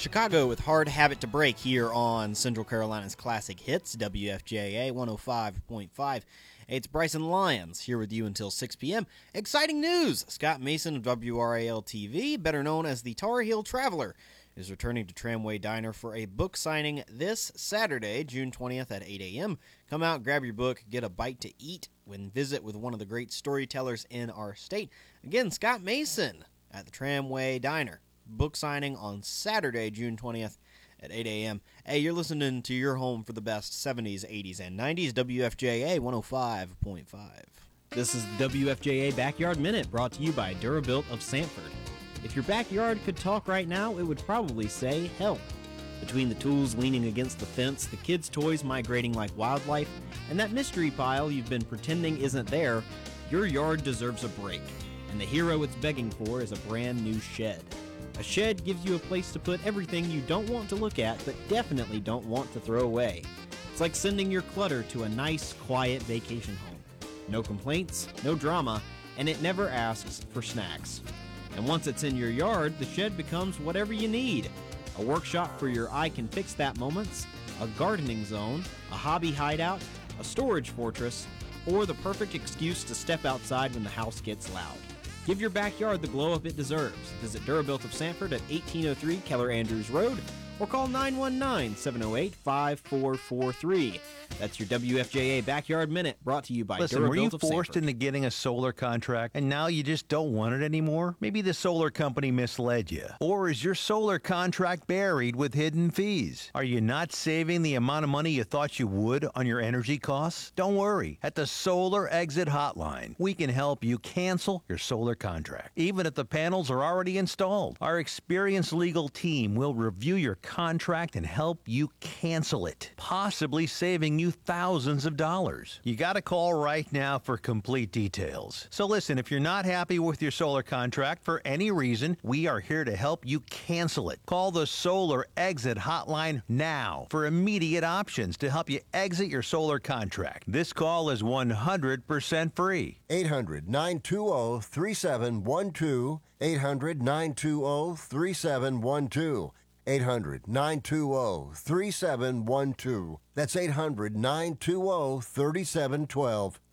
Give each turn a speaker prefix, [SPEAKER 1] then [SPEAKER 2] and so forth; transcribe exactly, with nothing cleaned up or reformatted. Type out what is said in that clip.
[SPEAKER 1] Chicago with Hard Habit to Break here on Central Carolina's Classic Hits, W F J A one oh five point five. It's Bryson Lyons here with you until six p.m. Exciting news! Scott Mason of W R A L T V, better known as the Tar Heel Traveler, is returning to Tramway Diner for a book signing this Saturday, June twentieth at eight a.m. Come out, grab your book, get a bite to eat, and visit with one of the great storytellers in our state. Again, Scott Mason at the Tramway Diner. Book signing on Saturday, June twentieth at eight a.m. Hey, you're listening to your home for the best seventies, eighties, and nineties, W F J A one oh five point five.
[SPEAKER 2] This is the W F J A Backyard Minute, brought to you by Durabuilt of Sanford. If your backyard could talk right now, it would probably say help. Between the tools leaning against the fence, the kids' toys migrating like wildlife, and that mystery pile you've been pretending isn't there, your yard deserves a break. And the hero it's begging for is a brand new shed. A shed gives you a place to put everything you don't want to look at, but definitely don't want to throw away. It's like sending your clutter to a nice, quiet vacation home. No complaints, no drama, and it never asks for snacks. And once it's in your yard, the shed becomes whatever you need. A workshop for your I can fix that moments, a gardening zone, a hobby hideout, a storage fortress, or the perfect excuse to step outside when the house gets loud. Give your backyard the glow-up it deserves. Visit Durabuilt of Sanford at eighteen oh three Keller Andrews Road or call nine one nine, seven oh eight, five four four three. That's your W F J A Backyard Minute, brought to you by
[SPEAKER 3] Listen,
[SPEAKER 2] Durabuilt
[SPEAKER 3] were you
[SPEAKER 2] of
[SPEAKER 3] forced
[SPEAKER 2] Sanford.
[SPEAKER 3] into getting a solar contract and now you just don't want it anymore? Maybe the solar company misled you. Or is your solar contract buried with hidden fees? Are you not saving the amount of money you thought you would on your energy costs? Don't worry. At the Solar Exit Hotline, we can help you cancel your solar contract, even if the panels are already installed. Our experienced legal team will review your contract and help you cancel it, possibly saving you thousands of dollars. You got to call right now for complete details. So listen, if you're not happy with your solar contract for any reason, we are here to help you cancel it. Call the Solar Exit Hotline now for immediate options to help you exit your solar contract. This call is one hundred percent free.
[SPEAKER 4] eight hundred, nine two zero, three seven one two. eight hundred, nine two zero, three seven one two. eight hundred, nine two zero, three seven one two. That's eight hundred, nine two zero, three seven one two.